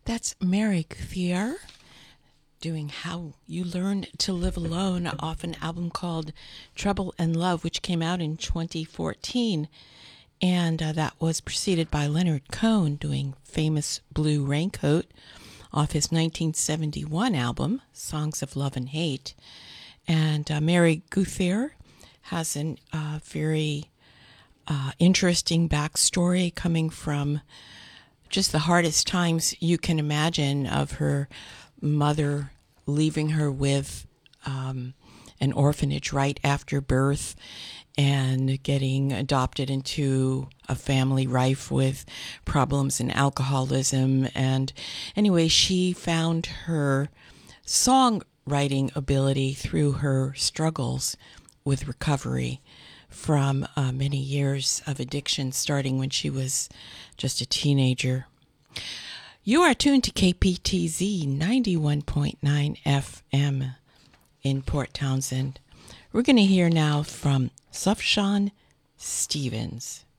That's Mary Guthier doing How You Learned to Live Alone off an album called Trouble and Love, which came out in 2014. And that was preceded by Leonard Cohen doing Famous Blue Raincoat off his 1971 album, Songs of Love and Hate. And Mary Guthier has a very interesting backstory coming from just the hardest times you can imagine, of her mother leaving her with an orphanage right after birth and getting adopted into a family rife with problems and alcoholism. And anyway, she found her songwriting ability through her struggles with recovery from many years of addiction, starting when she was just a teenager. You are tuned to KPTZ 91.9 FM in Port Townsend. We're going to hear now from Sufjan Stevens.